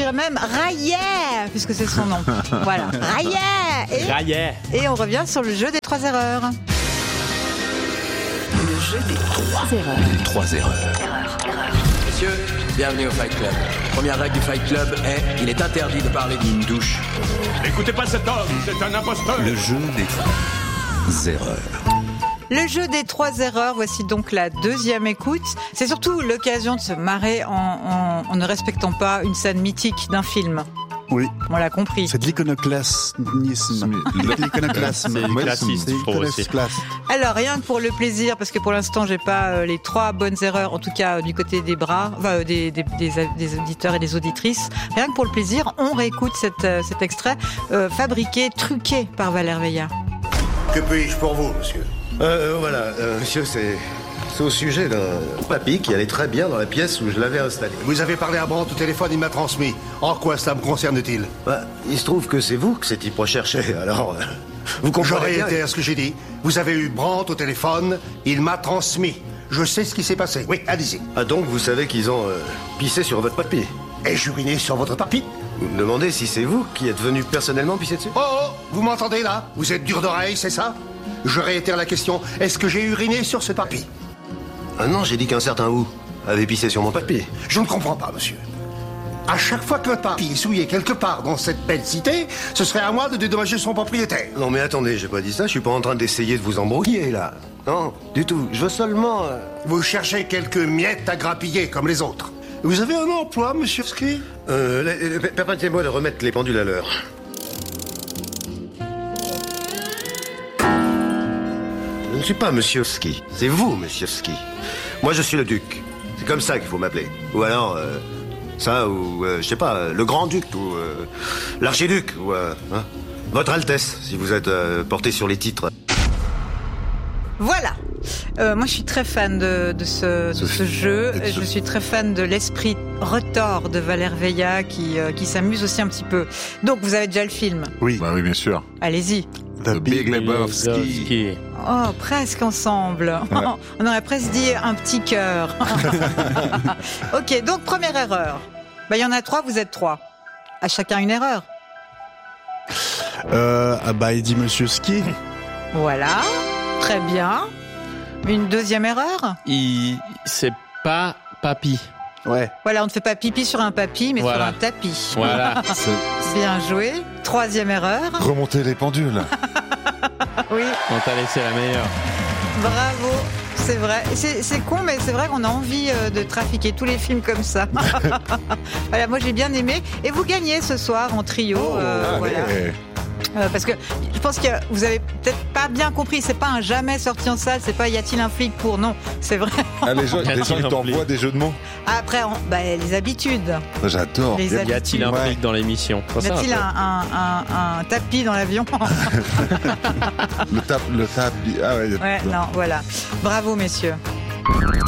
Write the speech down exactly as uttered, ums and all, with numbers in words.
dire même Raillet, puisque c'est son nom. Voilà, Raillet. Et, Raillet. et on revient sur le jeu des trois erreurs. Le jeu des trois erreurs. Les trois erreurs. Erreur, erreur. Messieurs, bienvenue au Fight Club. Première règle du Fight Club est il est interdit de parler d'une douche. N'écoutez pas cet homme, c'est un imposteur. Le jeu des trois erreurs. Le jeu des trois erreurs, voici donc la deuxième écoute. C'est surtout l'occasion de se marrer en, en, en ne respectant pas une scène mythique d'un film. Oui. On l'a compris. C'est de l'iconoclasme. L'iconoclasme. C'est Oui, classiste, c'est je trouve aussi. iconoclasme. Alors, rien que pour le plaisir, parce que pour l'instant, j'ai pas euh, les trois bonnes erreurs, en tout cas euh, du côté des bras, enfin, euh, des, des, des, des auditeurs et des auditrices. Rien que pour le plaisir, on réécoute cette, euh, cet extrait euh, fabriqué, truqué par Valère Veillat. Que puis-je pour vous, monsieur ? Euh, voilà, euh, monsieur, c'est... C'est au sujet d'un papy qui allait très bien dans la pièce où je l'avais installé. Vous avez parlé à Brandt au téléphone, il m'a transmis. En quoi cela me concerne-t-il ? Bah, il se trouve que c'est vous que ces types recherchaient, alors... euh, vous comprenez J'aurais bien. été à ce que j'ai dit. Vous avez eu Brandt au téléphone, il m'a transmis. Je sais ce qui s'est passé. Oui, allez-y. Ah, donc vous savez qu'ils ont euh, pissé sur votre papy. Ai-je uriné sur votre papy ? Vous me demandez si c'est vous qui êtes venu personnellement pisser dessus ? Oh, oh, vous m'entendez là ? Vous êtes dur d'oreille, c'est ça ? Je réitère la question. Est-ce que j'ai uriné sur ce papy ? Ah non, j'ai dit qu'un certain vous avait pissé sur mon papy. Je ne comprends pas, monsieur. À chaque fois que votre papy est souillé quelque part dans cette belle cité, ce serait à moi de dédommager son propriétaire. Non mais attendez, j'ai pas dit ça, je suis pas en train d'essayer de vous embrouiller, là. Non, du tout, je veux seulement... euh, Vous cherchez quelques miettes à grappiller comme les autres. Vous avez un emploi, monsieur Ski ? Euh, la- la- permettez-moi de remettre les pendules à l'heure. Je ne suis pas Monsieur Ski, c'est vous, Monsieur Ski. Moi, je suis le duc. C'est comme ça qu'il faut m'appeler. Ou alors, euh, ça, ou, euh, je sais pas, euh, le grand-duc, ou euh, l'archiduc, ou euh, hein, Votre Altesse, si vous êtes euh, porté sur les titres. Voilà. Euh, moi, je suis très fan de, de ce, de ce jeu. Je suis très fan de l'esprit retors de Valère Veillat qui, euh, qui s'amuse aussi un petit peu. Donc, vous avez déjà le film. Oui. Bah oui, bien sûr. Allez-y. The Big Lebowski. Lebowski. Oh, presque ensemble. Ouais. On aurait presque dit un petit cœur. Ok, donc première erreur. Bah, il y en a trois, vous êtes trois. À chacun une erreur. Euh, ah bah, il dit Monsieur Ski. Voilà. Très bien. Une deuxième erreur. Il... C'est pas papy. Ouais. Voilà, on ne fait pas pipi sur un papy, mais Voilà. sur un tapis. Voilà. Bien joué. Troisième erreur. Remonter les pendules. Oui, On t'a laissé la meilleure. bravo. C'est vrai. C'est, c'est con, mais c'est vrai qu'on a envie euh, de trafiquer tous les films comme ça. Voilà, moi j'ai bien aimé. Et vous gagnez ce soir en trio. euh, voilà. Allez. Euh, parce que je pense que vous avez peut-être pas bien compris. C'est pas un jamais sorti en salle. C'est pas y a-t-il un flic pour. Non, c'est vrai. Ah, les gens, les gens Y a-t-il ils un t'envoient flic des jeux de mots. Après, on- bah, les habitudes. J'adore. Les Y a-t-il un Ouais. flic dans l'émission? Y a-t-il un, un, un, un tapis dans l'avion? Le tap, le tap. Ah ouais. Ouais, non, voilà. Bravo, messieurs.